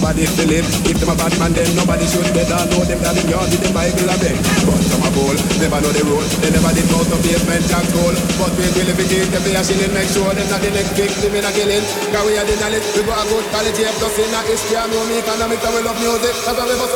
nobody feel it. If them a bad man, then nobody should better know them that them yard with them Bible a beg. But some a fool, never know the rule. They never did mouth of basement jack goal. But we will if it them pay a shilling, make sure them not the next victim in a killing. Cause we are the knowledge, we got a good quality of plus in a history. I know me economics and we love music. That's why we must